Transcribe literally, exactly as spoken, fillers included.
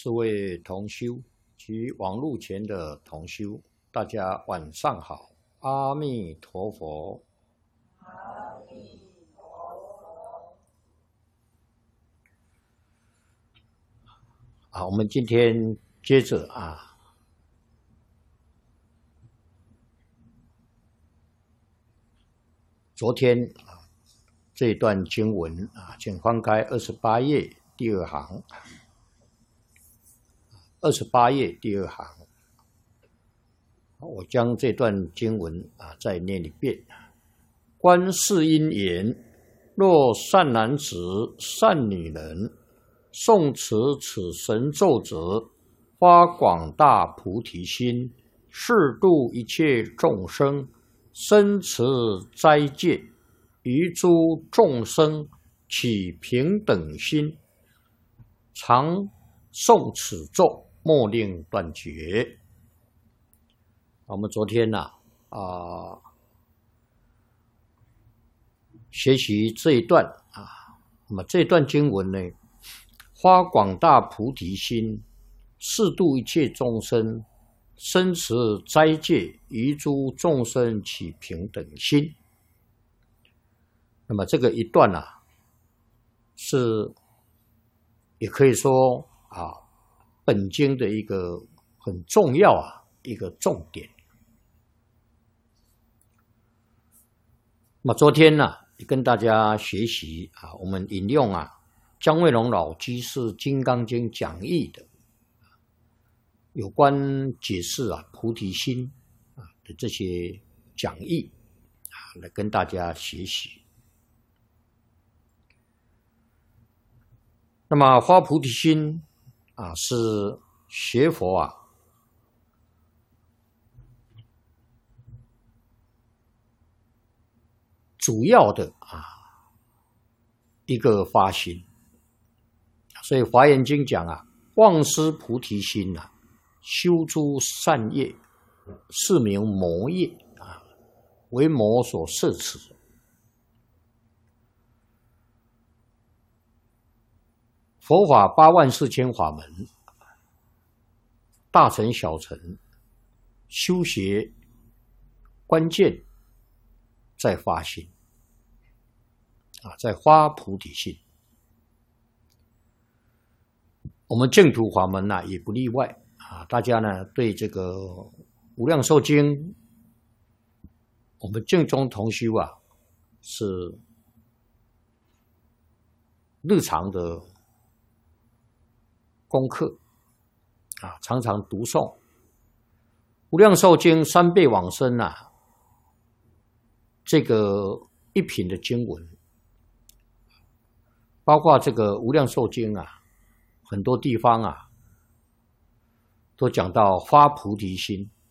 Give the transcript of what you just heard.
诸位同修及网络前的同修，大家晚上好，阿弥陀佛。 阿弥陀佛。 好，我们今天接着啊，昨天啊这一段经文啊，请翻开二十八页第二行。二十八页第二行，我将这段经文啊再念一遍。观世音言：若善男子、善女人，诵持此神咒者，发广大菩提心，誓度一切众生，深持斋戒，于诸众生起平等心，常诵此咒，莫令断绝。我们昨天呢 啊, 啊学习这一段啊，那么这一段经文呢，发广大菩提心，誓度一切众生，深持斋戒，于诸众生起平等心。那么这个一段啊，是也可以说啊。本经的一个很重要啊，一个重点。那么昨天呢、啊，也跟大家学习啊，我们引用啊姜惠龙老居士《金刚经》讲义的有关解释啊菩提心啊的这些讲义啊，来跟大家学习。那么发菩提心啊，是学佛啊主要的啊一个发心，所以《华严经》讲啊，忘失菩提心啊，修诸善业，是名魔业啊，为魔所摄持。佛法八万四千法门，大乘小乘，修学关键在发心啊，在发菩提心。我们净土法门呢、啊、也不例外啊，大家呢对这个无量寿经，我们净宗同修啊是日常的功课啊，常常读诵无量寿经三倍往生啊，这个一品的经文，包括这个无量寿经啊，很多地方啊都讲到发菩提心